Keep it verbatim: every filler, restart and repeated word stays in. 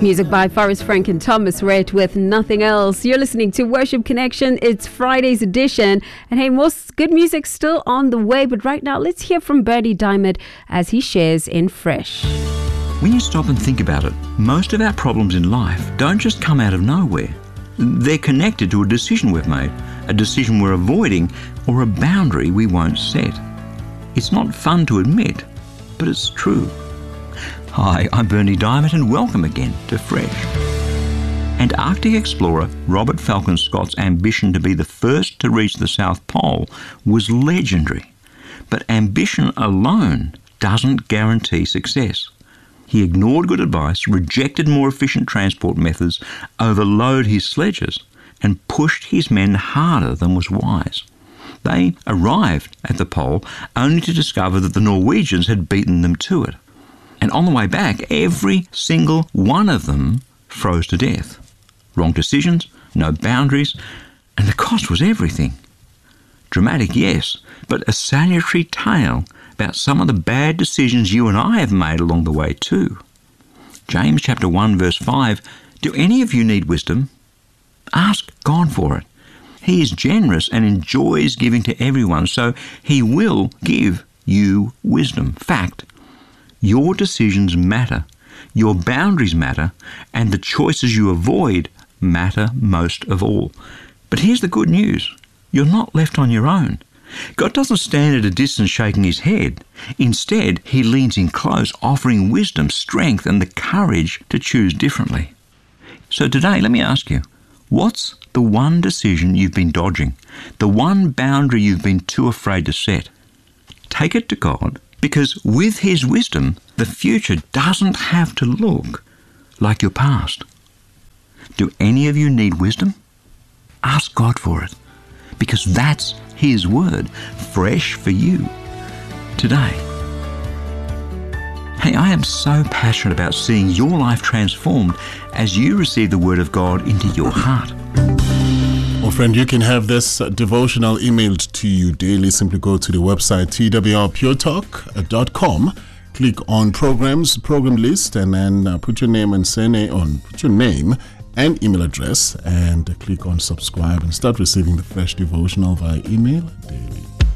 Music by Forrest Frank and Thomas Rhett with Nothing Else. You're listening to Worship Connection. It's Friday's edition. And hey, more good music still on the way. But right now, let's hear from Bernie Diamond as he shares in Fresh. When you stop and think about it, most of our problems in life don't just come out of nowhere. They're connected to a decision we've made, a decision we're avoiding, or a boundary we won't set. It's not fun to admit, but it's true. Hi, I'm Bernie Diamond and welcome again to Fresh. Antarctic explorer Robert Falcon Scott's ambition to be the first to reach the South Pole was legendary. But ambition alone doesn't guarantee success. He ignored good advice, rejected more efficient transport methods, overloaded his sledges, and pushed his men harder than was wise. They arrived at the pole only to discover that the Norwegians had beaten them to it. And on the way back, every single one of them froze to death. Wrong decisions, no boundaries, and the cost was everything. Dramatic, yes, but a salutary tale about some of the bad decisions you and I have made along the way too. James chapter one verse five, do any of you need wisdom? Ask God for it. He is generous and enjoys giving to everyone, so he will give you wisdom. Fact. Your decisions matter, your boundaries matter, and the choices you avoid matter most of all. But here's the good news. You're not left on your own. God doesn't stand at a distance shaking his head. Instead, he leans in close, offering wisdom, strength, and the courage to choose differently. So today, let me ask you, what's the one decision you've been dodging? The one boundary you've been too afraid to set? Take it to God. Because with his wisdom, the future doesn't have to look like your past. Do any of you need wisdom? Ask God for it, because that's his word, fresh for you today. Hey, I am so passionate about seeing your life transformed as you receive the word of God into your heart. Well, friend, you can have this uh, devotional emailed to you daily. Simply go to the website t w r pure talk dot com, click on programs, program list, and then uh, put your name and surname on, put your name and email address, and uh, click on subscribe and start receiving the fresh devotional via email daily.